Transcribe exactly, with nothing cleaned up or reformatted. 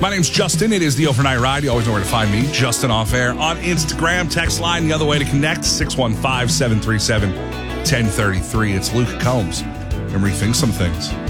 My name's Justin. It is the Overnight Ride. You always know where to find me, Justin Off Air, on Instagram. Text line, the other way to connect, six one five, seven three seven, one zero three three. It's Luke Combs. And rethink some things.